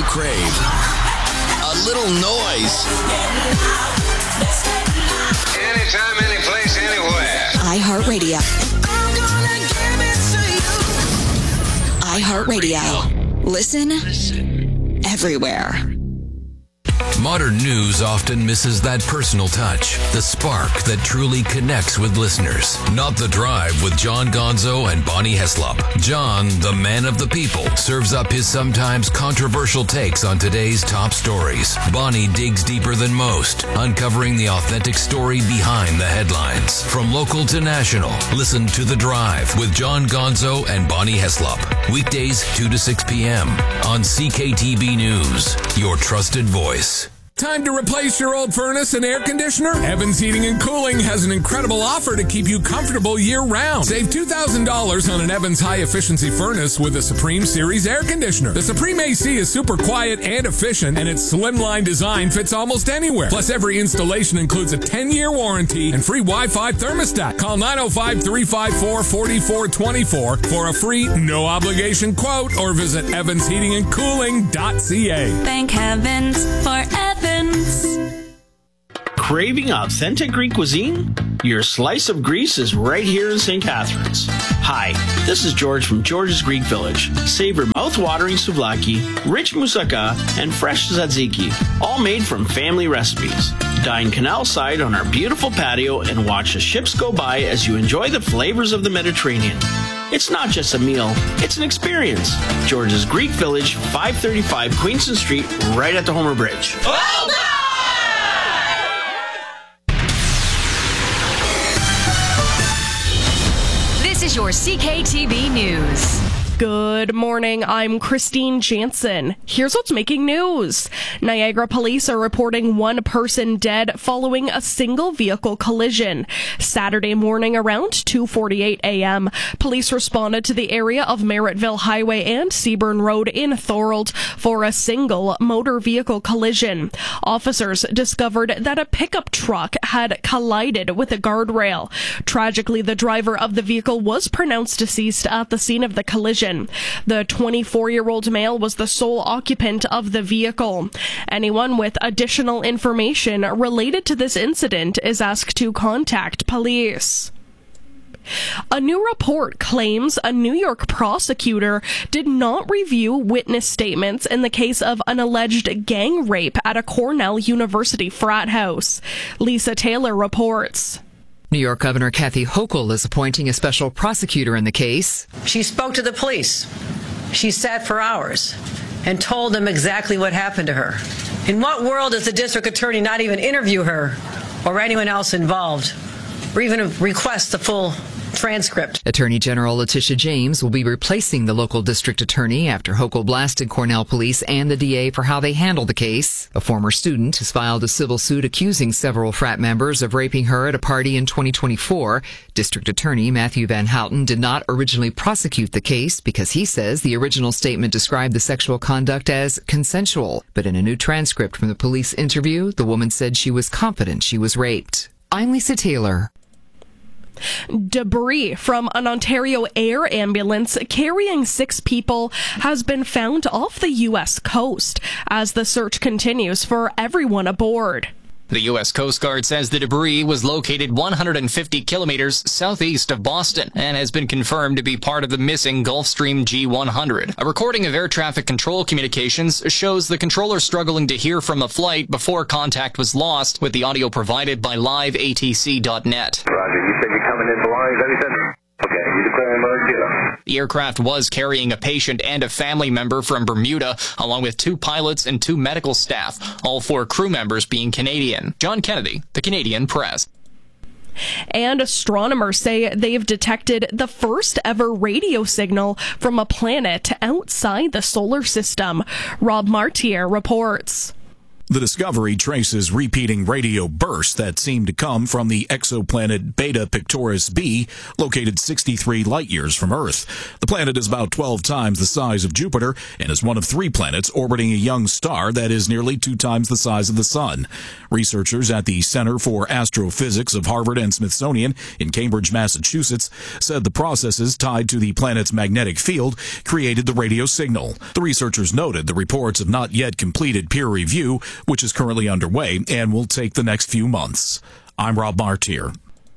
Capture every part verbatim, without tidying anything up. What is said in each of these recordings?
crave. A little noise. Anytime, any place, anywhere. iHeartRadio. iHeartRadio. Listen everywhere. Modern news often misses that personal touch, the spark that truly connects with listeners. Not The Drive with John Gonzo and Bonnie Heslop. John, the man of the people, serves up his sometimes controversial takes on today's top stories. Bonnie digs deeper than most, uncovering the authentic story behind the headlines. From local to national, listen to The Drive with John Gonzo and Bonnie Heslop. Weekdays two to six p.m. on C K T B News, your trusted voice. Time to replace your old furnace and air conditioner? Evans Heating and Cooling has an incredible offer to keep you comfortable year-round. Save two thousand dollars on an Evans high-efficiency furnace with a Supreme Series air conditioner. The Supreme A C is super quiet and efficient, and its slimline design fits almost anywhere. Plus, every installation includes a ten-year warranty and free Wi-Fi thermostat. Call nine oh five, three five four, four four two four for a free, no-obligation quote, or visit evans heating and cooling dot c a. Thank heavens for Evans. Craving authentic Greek cuisine? Your slice of Greece is right here in Saint Catharines. Hi, this is George from George's Greek Village. Savor mouth-watering souvlaki, rich moussaka, and fresh tzatziki, all made from family recipes. Dine canal side on our beautiful patio and watch the ships go by as you enjoy the flavors of the Mediterranean. It's not just a meal, it's an experience. George's Greek Village, five thirty-five Queenston Street, right at the Homer Bridge. Well done! This is your C K T V News. Good morning, I'm Christine Jansen. Here's what's making news. Niagara police are reporting one person dead following a single vehicle collision. Saturday morning around two forty-eight a.m., police responded to the area of Merrittville Highway and Seaburn Road in Thorold for a single motor vehicle collision. Officers discovered that a pickup truck had collided with a guardrail. Tragically, the driver of the vehicle was pronounced deceased at the scene of the collision. The twenty-four-year-old male was the sole occupant of the vehicle. Anyone with additional information related to this incident is asked to contact police. A new report claims a New York prosecutor did not review witness statements in the case of an alleged gang rape at a Cornell University frat house. Lisa Taylor reports. New York Governor Kathy Hochul is appointing a special prosecutor in the case. She spoke to the police. She sat for hours and told them exactly what happened to her. In what world does the district attorney not even interview her or anyone else involved, or even request the full transcript? Attorney General Letitia James will be replacing the local district attorney after Hochul blasted Cornell police and the D A for how they handled the case. A former student has filed a civil suit accusing several frat members of raping her at a party in twenty twenty-four. District Attorney Matthew Van Houten did not originally prosecute the case because he says the original statement described the sexual conduct as consensual. But in a new transcript from the police interview, the woman said she was confident she was raped. I'm Lisa Taylor. Debris from an Ontario air ambulance carrying six people has been found off the U S coast as the search continues for everyone aboard. The U S Coast Guard says the debris was located one hundred fifty kilometers southeast of Boston and has been confirmed to be part of the missing Gulfstream G one hundred. A recording of air traffic control communications shows the controller struggling to hear from the flight before contact was lost, with the audio provided by live A T C dot net. Roger, you said you're coming in belongings, that he said? Okay, you declaring emergency? The aircraft was carrying a patient and a family member from Bermuda, along with two pilots and two medical staff, all four crew members being Canadian. John Kennedy, The Canadian Press. And astronomers say they've detected the first ever radio signal from a planet outside the solar system. Rob Martier reports. The discovery traces repeating radio bursts that seem to come from the exoplanet Beta Pictoris b, located sixty-three light-years from Earth. The planet is about twelve times the size of Jupiter and is one of three planets orbiting a young star that is nearly two times the size of the Sun. Researchers at the Center for Astrophysics of Harvard and Smithsonian in Cambridge, Massachusetts, said the processes tied to the planet's magnetic field created the radio signal. The researchers noted the reports have not yet completed peer review, which is currently underway and will take the next few months. I'm Rob Martier.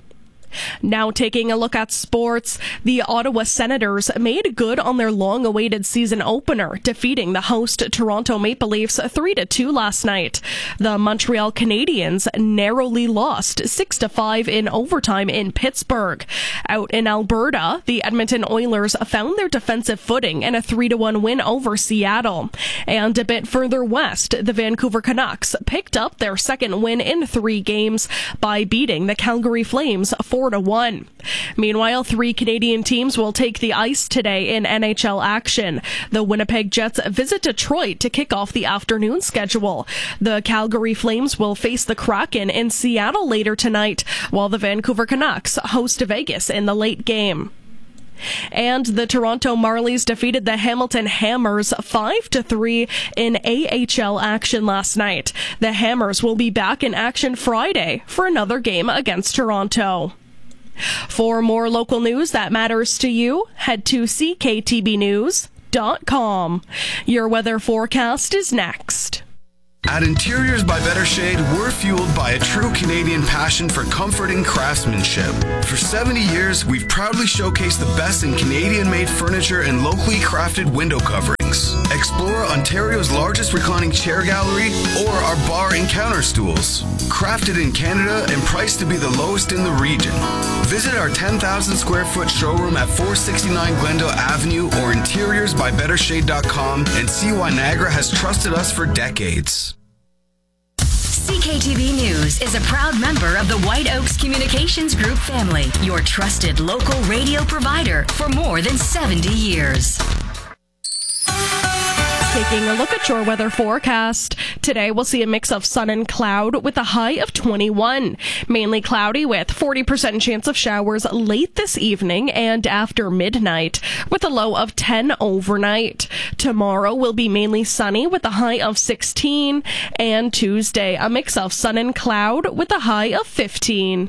Now taking a look at sports, the Ottawa Senators made good on their long-awaited season opener, defeating the host Toronto Maple Leafs three to two last night. The Montreal Canadiens narrowly lost six to five in overtime in Pittsburgh. Out in Alberta, the Edmonton Oilers found their defensive footing in a three to one win over Seattle. And a bit further west, the Vancouver Canucks picked up their second win in three games by beating the Calgary Flames four to one. Meanwhile, three Canadian teams will take the ice today in N H L action. The Winnipeg Jets visit Detroit to kick off the afternoon schedule. The Calgary Flames will face the Kraken in Seattle later tonight, while the Vancouver Canucks host Vegas in the late game. And the Toronto Marlies defeated the Hamilton Hammers five to three in A H L action last night. The Hammers will be back in action Friday for another game against Toronto. For more local news that matters to you, head to C K T B news dot com. Your weather forecast is next. At Interiors by Better Shade, we're fueled by a true Canadian passion for comfort and craftsmanship. For seventy years, we've proudly showcased the best in Canadian-made furniture and locally crafted window coverings. Explore Ontario's largest reclining chair gallery or our bar and counter stools. Crafted in Canada and priced to be the lowest in the region. Visit our ten thousand square foot showroom at four sixty-nine Glendale Avenue or interiors by better shade dot com and see why Niagara has trusted us for decades. C K T V News is a proud member of the White Oaks Communications Group family, your trusted local radio provider for more than seventy years. Taking a look at your weather forecast. Today we'll see a mix of sun and cloud with a high of twenty-one. Mainly cloudy with forty percent chance of showers late this evening and after midnight with a low of ten overnight. Tomorrow will be mainly sunny with a high of sixteen. And Tuesday, a mix of sun and cloud with a high of fifteen.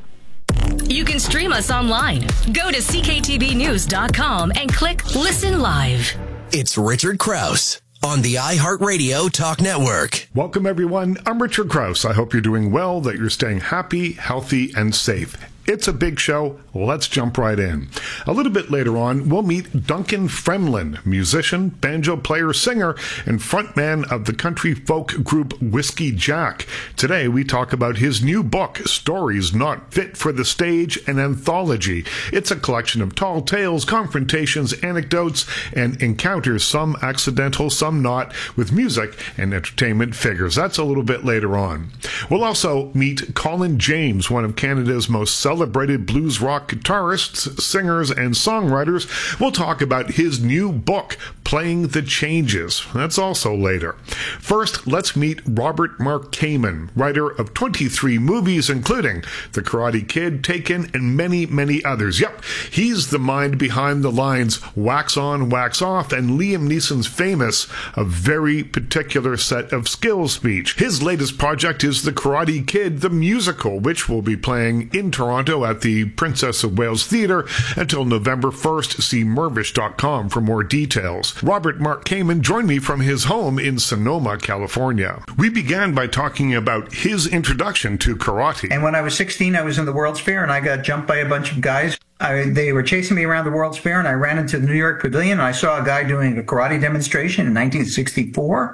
You can stream us online. Go to C K T V news dot com and click Listen Live. It's Richard Krause on the iHeartRadio Talk Network. Welcome, everyone. I'm Richard Krause. I hope you're doing well, that you're staying happy, healthy, and safe. It's a big show. Let's jump right in. A little bit later on, we'll meet Duncan Fremlin, musician, banjo player, singer, and frontman of the country folk group Whiskey Jack. Today, we talk about his new book, Stories Not Fit for the Stage, an anthology. It's a collection of tall tales, confrontations, anecdotes, and encounters, some accidental, some not, with music and entertainment figures. That's a little bit later on. We'll also meet Colin James, one of Canada's most celebrated blues rock guitarists, singers, and songwriters. We'll talk about his new book, Playing the Changes. That's also later. First, let's meet Robert Mark Kamen, writer of twenty-three movies, including The Karate Kid, Taken, and many, many others. Yep, he's the mind behind the lines Wax On, Wax Off, and Liam Neeson's famous A Very Particular Set of Skills speech. His latest project is The Karate Kid, the musical, which will be playing in Toronto at the Princess of Wales Theatre until November first. See mervish dot com for more details. Robert Mark Kamen joined me from his home in Sonoma, California. We began by talking about his introduction to karate. And when I was sixteen, I was in the World's Fair, and I got jumped by a bunch of guys. I, they were chasing me around the World's Fair, and I ran into the New York Pavilion, and I saw a guy doing a karate demonstration in nineteen sixty-four.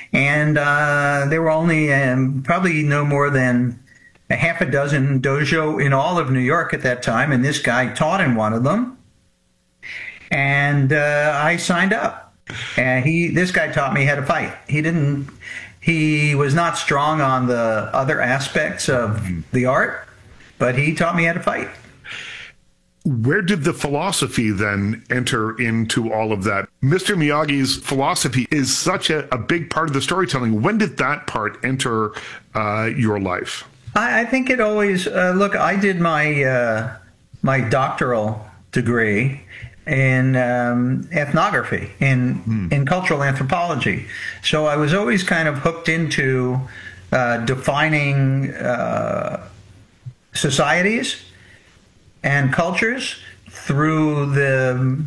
And uh, there were only um, probably no more than a half a dozen dojo in all of New York at that time, and this guy taught in one of them. And uh, I signed up. And he, this guy taught me how to fight. He didn't, he was not strong on the other aspects of the art, but he taught me how to fight. Where did the philosophy then enter into all of that? Mister Miyagi's philosophy is such a, a big part of the storytelling. When did that part enter uh, your life? I, I think it always, uh, look, I did my, uh, my doctoral degree in um, ethnography, in, mm. in cultural anthropology. So I was always kind of hooked into uh, defining uh, societies and cultures through the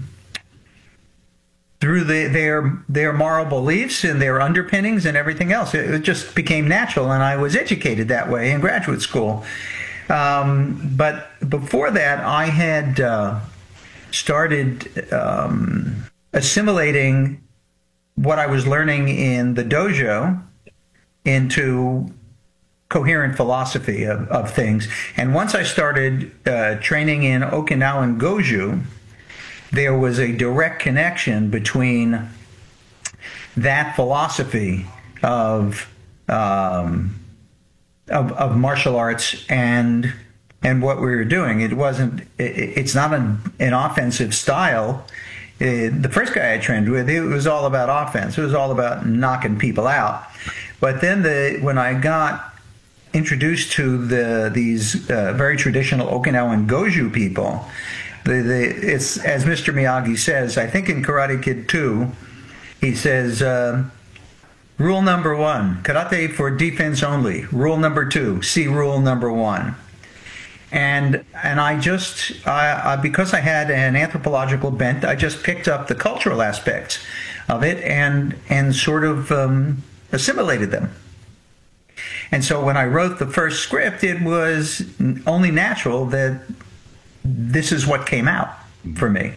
through the, their their moral beliefs and their underpinnings and everything else. It, it just became natural, and I was educated that way in graduate school. Um, but before that, I had uh, started um, assimilating what I was learning in the dojo into coherent philosophy of, of things. And once I started uh, training in Okinawan Goju, there was a direct connection between that philosophy of um, of, of martial arts and and what we were doing. It wasn't. It, it's not an, an offensive style. It, the first guy I trained with, it was all about offense. It was all about knocking people out. But then the when I got introduced to the these uh, very traditional Okinawan Goju people, the, the it's as Mister Miyagi says, I think in Karate Kid two, he says, uh, rule number one, karate for defense only. Rule number two, see rule number one. And and I just I, I, because I had an anthropological bent, I just picked up the cultural aspects of it and and sort of um, assimilated them. And so when I wrote the first script, it was only natural that this is what came out for me.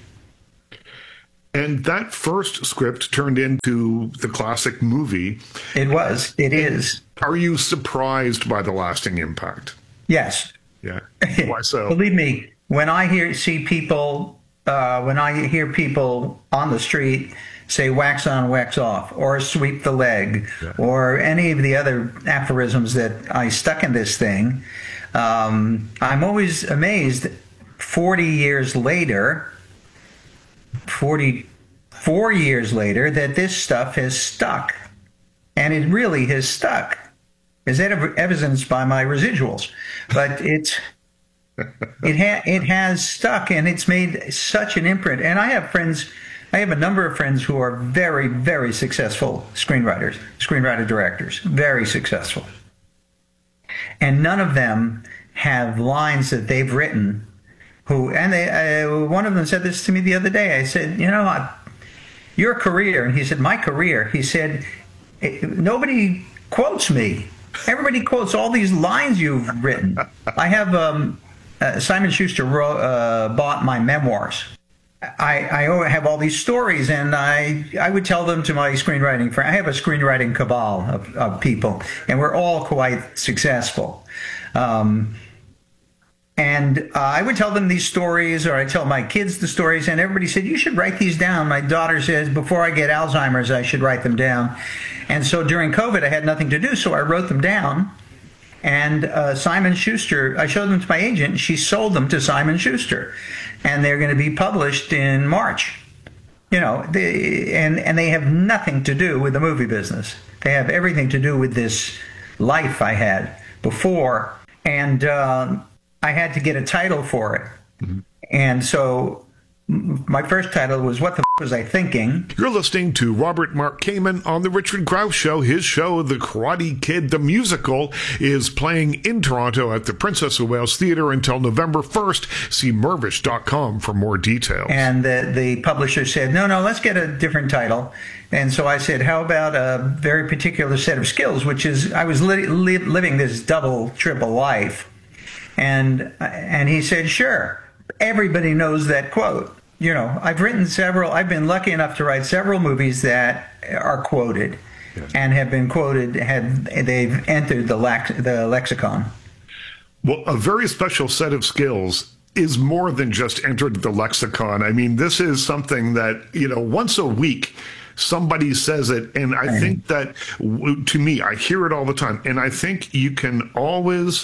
And that first script turned into the classic movie. It was. It is. Are you surprised by the lasting impact? Yes. Yeah. Why so? Believe me, when I hear see people, uh, when I hear people on the street say wax on, wax off, or sweep the leg, yeah. or any of the other aphorisms that I stuck in this thing, um, I'm always amazed forty years later, forty-four years later, that this stuff has stuck. And it really has stuck. Is that evidenced by my residuals? But it's it, ha it has stuck, and it's made such an imprint. And I have friends... I have a number of friends who are very, very successful screenwriters, screenwriter directors, very successful. And none of them have lines that they've written who, and they, uh, one of them said this to me the other day. I said, you know, I, your career, and he said, my career, he said, nobody quotes me. Everybody quotes all these lines you've written. I have, um, uh, Simon Schuster wrote, uh, bought my memoirs. I, I have all these stories, and I I would tell them to my screenwriting friend. I have a screenwriting cabal of, of people, and we're all quite successful. Um, and uh, I would tell them these stories, or I tell my kids the stories, and everybody said, you should write these down. My daughter says, before I get Alzheimer's, I should write them down. And so during COVID, I had nothing to do, so I wrote them down. And uh, Simon Schuster, I showed them to my agent. She sold them to Simon Schuster, and they're going to be published in March. You know, they, and and they have nothing to do with the movie business. They have everything to do with this life I had before, and uh, I had to get a title for it. Mm-hmm. And so my first title was What the F Was I Thinking? You're listening to Robert Mark Kamen on The Richard Grouse Show. His show, The Karate Kid, the musical, is playing in Toronto at the Princess of Wales Theatre until November first. See Mervish dot com for more details. And the, the publisher said, no, no, let's get a different title. And so I said, how about a very particular set of skills, which is, I was li li living this double, triple life. And, and he said, sure. Everybody knows that quote. You know, I've written several, I've been lucky enough to write several movies that are quoted, yeah. and have been quoted, have, they've entered the, lex, the lexicon. Well, a very special set of skills is more than just entered the lexicon. I mean, this is something that, you know, once a week, somebody says it, and I think that, to me, I hear it all the time, and I think you can always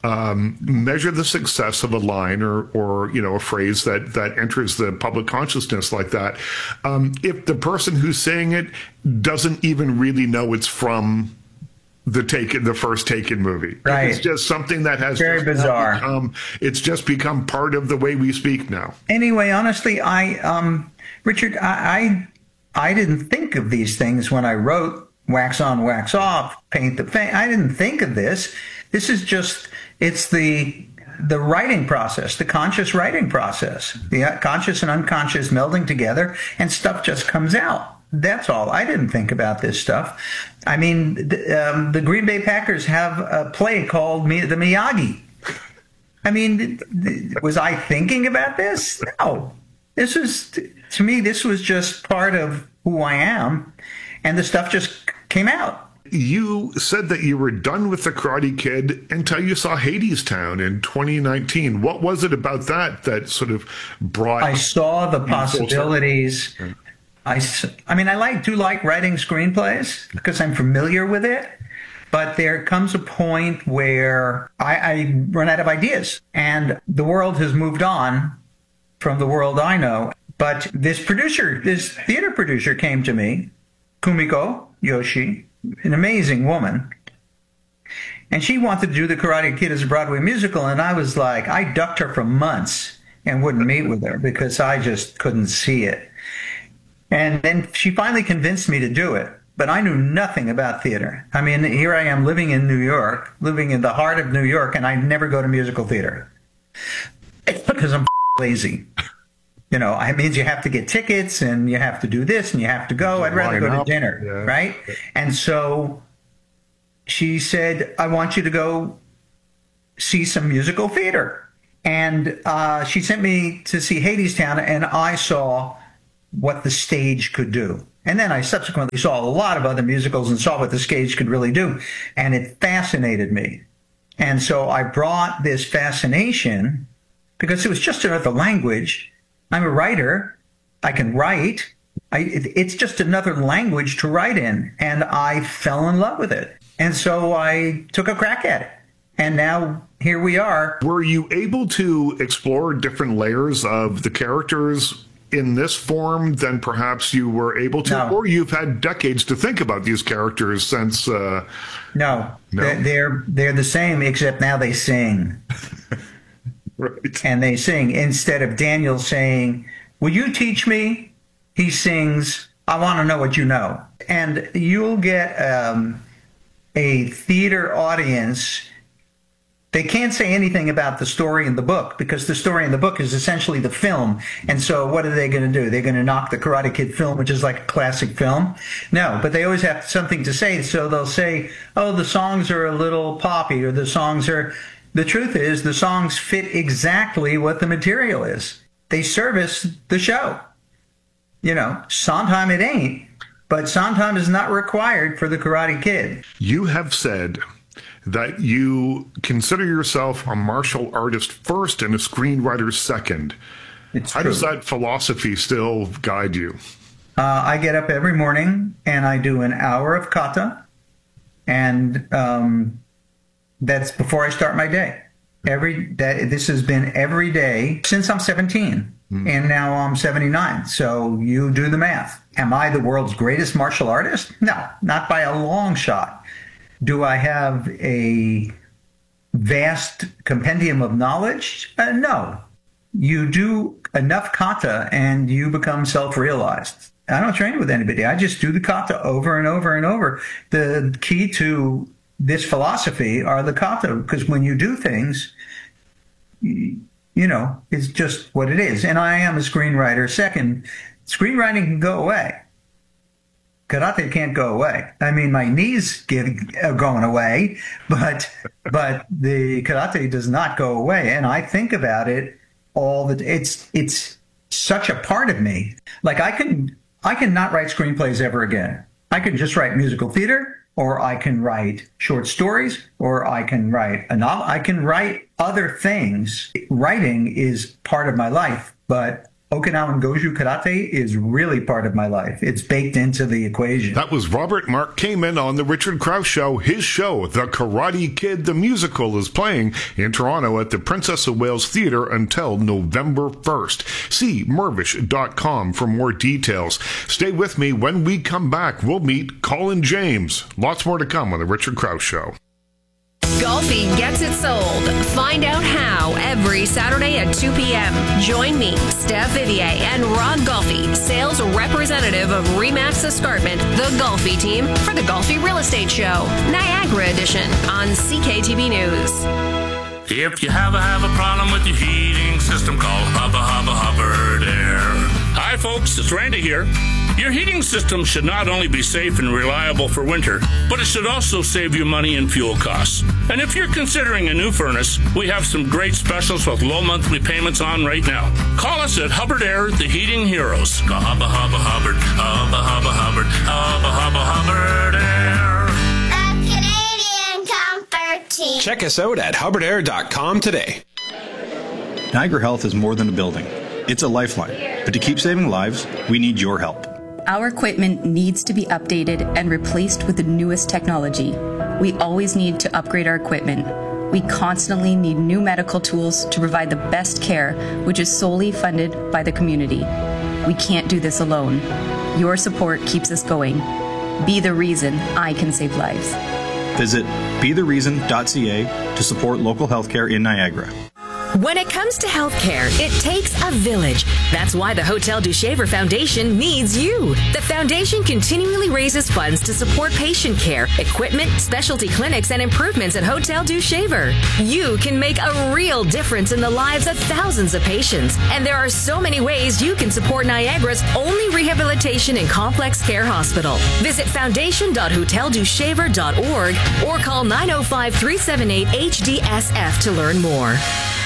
um, measure the success of a line or, or you know, a phrase that, that enters the public consciousness like that, um, if the person who's saying it doesn't even really know it's from the Taken, the first Taken movie. Right. It's just something that has very just bizarre. Become, it's just become part of the way we speak now. Anyway, honestly, I, um, Richard, I, I, I didn't think of these things when I wrote Wax On, Wax Off, Paint the Fa- I didn't think of this. This is just, it's the, the writing process, the conscious writing process, the conscious and unconscious melding together, and stuff just comes out. That's all. I didn't think about this stuff. I mean, the, um, the Green Bay Packers have a play called Mi- the Miyagi. I mean, th- th- was I thinking about this? No. This was, to me, this was just part of who I am, and the stuff just came out. You said that you were done with The Karate Kid until you saw Hadestown in twenty nineteen. What was it about that that sort of brought... I saw the possibilities... I, I mean, I like do like writing screenplays because I'm familiar with it, but there comes a point where I, I run out of ideas, and the world has moved on from the world I know. But this producer, this theater producer came to me, Kumiko Yoshi, an amazing woman, and she wanted to do The Karate Kid as a Broadway musical, and I was like, I ducked her for months and wouldn't meet with her because I just couldn't see it. And then she finally convinced me to do it, but I knew nothing about theater. I mean, here I am living in New York, living in the heart of New York, and I never go to musical theater because I'm lazy. You know, it means you have to get tickets and you have to do this and you have to go. I'd rather go to dinner, yeah. Right? And so she said, I want you to go see some musical theater. And uh, she sent me to see Hadestown, and I saw what the stage could do. And then I subsequently saw a lot of other musicals and saw what the stage could really do. And it fascinated me. And so I brought this fascination because it was just another language. I'm a writer. I can write. I, it, it's just another language to write in. And I fell in love with it. And so I took a crack at it. And now here we are. Were you able to explore different layers of the characters in this form than perhaps you were able to, no. Or you've had decades to think about these characters since? Uh, no, no? They're, they're they're the same, except now they sing. Right. And they sing instead of Daniel saying, "Will you teach me?" He sings, "I want to know what you know," and you'll get um, a theater audience. They can't say anything about the story in the book because the story in the book is essentially the film. And so what are they going to do? They're going to knock the Karate Kid film, which is like a classic film? No, but they always have something to say. So they'll say, oh, the songs are a little poppy, or the songs are... The truth is the songs fit exactly what the material is. They service the show. You know, Sondheim it ain't, but Sondheim is not required for the Karate Kid. You have said that you consider yourself a martial artist first and a screenwriter second. It's How true. does that philosophy still guide you? Uh, I get up every morning and I do an hour of kata, and um, that's before I start my day. Every day, this has been every day since I'm seventeen, mm. and now I'm seventy-nine. So you do the math. Am I the world's greatest martial artist? No, not by a long shot. Do I have a vast compendium of knowledge? Uh, no. You do enough kata and you become self-realized. I don't train with anybody. I just do the kata over and over and over. The key to this philosophy are the kata, because when you do things, you, you know, it's just what it is. And I am a screenwriter. Second, screenwriting can go away. Karate can't go away. I mean, my knees get, are going away, but but the karate does not go away. And I think about it all the. It's it's such a part of me. Like I can I can not write screenplays ever again. I can just write musical theater, or I can write short stories, or I can write a novel. I can write other things. Writing is part of my life, but Okinawan Goju Karate is really part of my life. It's baked into the equation. That was Robert Mark Kamen on The Richard Krause Show. His show, The Karate Kid, the musical, is playing in Toronto at the Princess of Wales Theatre until November first. See mervish dot com for more details. Stay with me. When we come back, we'll meet Colin James. Lots more to come on The Richard Krause Show. Golfi gets it sold. Find out how every Saturday at two p.m. Join me, Steph Vivier, and Ron Golfi, sales representative of Remax Escarpment, the Golfi team, for the Golfi Real Estate Show, Niagara Edition, on C K T V News. If you have a, have a problem with your heating system, call Hubba Hubba Hubbard Air. Hi folks, it's Randy here. Your heating system should not only be safe and reliable for winter, but it should also save you money and fuel costs. And if you're considering a new furnace, we have some great specials with low monthly payments on right now. Call us at Hubbard Air, the Heating Heroes. Call Hubba Hubba Hubbard, Hubba Hubba Hubbard, Hubba Hubba Hubbard Air. The Canadian Comfort Team. Check us out at hubbard air dot com today. Niagara Health is more than a building. It's a lifeline. But to keep saving lives, we need your help. Our equipment needs to be updated and replaced with the newest technology. We always need to upgrade our equipment. We constantly need new medical tools to provide the best care, which is solely funded by the community. We can't do this alone. Your support keeps us going. Be the reason I can save lives. Visit be the reason dot c a to support local healthcare in Niagara. When it comes to healthcare, it takes a village. That's why the Hotel du Shaver Foundation needs you. The foundation continually raises funds to support patient care, equipment, specialty clinics, and improvements at Hotel du Shaver. You can make a real difference in the lives of thousands of patients. And there are so many ways you can support Niagara's only rehabilitation and complex care hospital. Visit foundation dot hotel du shaver dot org or call nine oh five, three seven eight, H D S F to learn more.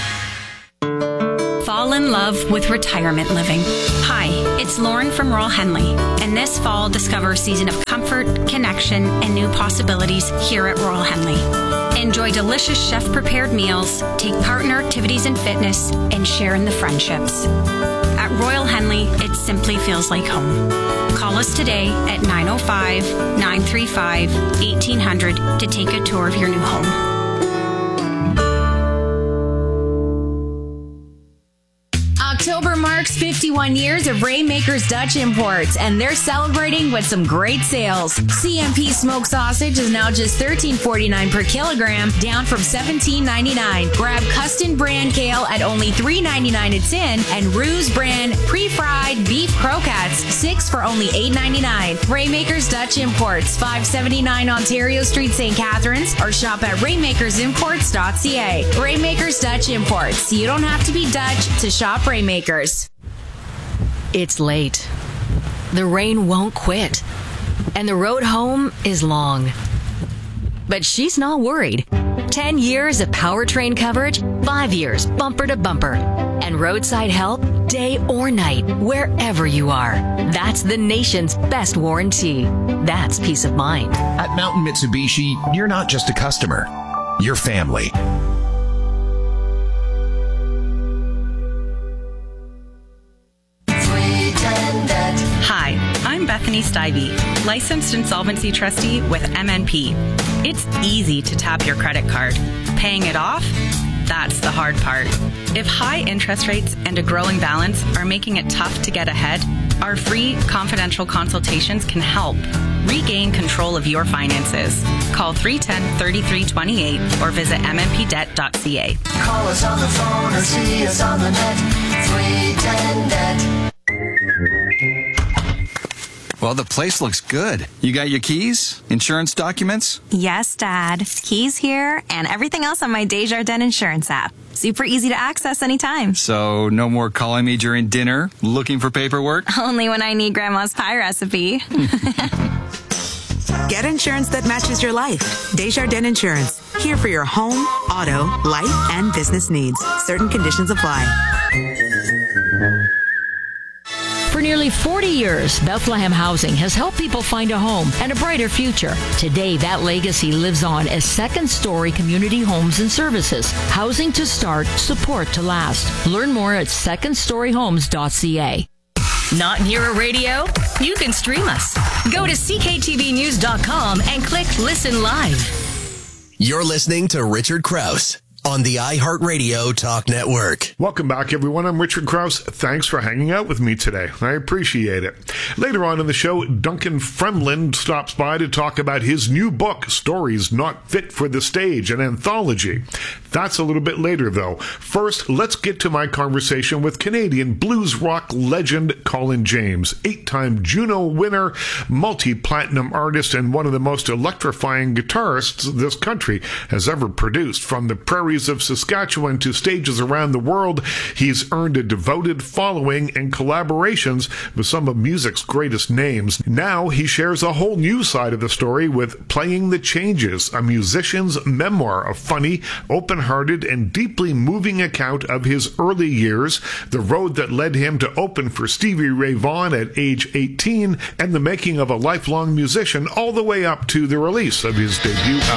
Fall in love with retirement living. Hi, it's Lauren from Royal Henley, and this fall discover a season of comfort, connection, and new possibilities here at Royal Henley. Enjoy delicious chef-prepared meals, take part in our activities and fitness, and share in the friendships. At Royal Henley, it simply feels like home. Call us today at nine oh five, nine three five, eighteen hundred to take a tour of your new home. October marks fifty-one years of Rainmakers Dutch Imports, and they're celebrating with some great sales. C M P smoked sausage is now just thirteen forty-nine per kilogram, down from seventeen ninety-nine. Grab Custom brand kale at only three ninety-nine a tin, and Ruse brand pre-fried beef croquettes, six for only eight ninety-nine. Rainmakers Dutch Imports, five seventy-nine Ontario Street, Saint Catharines, or shop at rainmakers imports dot c a. Rainmakers Dutch Imports. You don't have to be Dutch to shop Rainmakers. It's late. The rain won't quit. And the road home is long. But she's not worried. Ten years of powertrain coverage, five years bumper to bumper. And roadside help day or night, wherever you are. That's the nation's best warranty. That's peace of mind. At Mountain Mitsubishi, you're not just a customer. You're family. Hi, I'm Bethany Stivey, licensed insolvency trustee with M N P. It's easy to tap your credit card. Paying it off? That's the hard part. If high interest rates and a growing balance are making it tough to get ahead, our free confidential consultations can help. Regain control of your finances. Call three one zero, three three two eight or visit m n p debt dot c a. Call us on the phone or see us on the net. three ten debt. Well, the place looks good. You got your keys? Insurance documents? Yes, Dad. Keys here and everything else on my Desjardins Insurance app. Super easy to access anytime. So, no more calling me during dinner, looking for paperwork? Only when I need Grandma's pie recipe. Get insurance that matches your life. Desjardins Insurance. Here for your home, auto, life, and business needs. Certain conditions apply. For nearly forty years, Bethlehem Housing has helped people find a home and a brighter future. Today, that legacy lives on as Second Story Community Homes and Services. Housing to start, support to last. Learn more at second story homes dot c a. Not near a radio? You can stream us. Go to c k t v news dot com and click Listen Live. You're listening to Richard Krause on the iHeartRadio Talk Network. Welcome back, everyone. I'm Richard Krause. Thanks for hanging out with me today. I appreciate it. Later on in the show, Duncan Fremlin stops by to talk about his new book, Stories Not Fit for the Stage, an anthology. That's a little bit later, though. First, let's get to my conversation with Canadian blues rock legend Colin James, eight-time Juno winner, multi-platinum artist, and one of the most electrifying guitarists this country has ever produced. From the prairies of Saskatchewan to stages around the world, he's earned a devoted following and collaborations with some of music's greatest names. Now he shares a whole new side of the story with Playing the Changes, a musician's memoir, a funny, open-hearted, and deeply moving account of his early years, the road that led him to open for Stevie Ray Vaughan at age eighteen, and the making of a lifelong musician all the way up to the release of his debut album.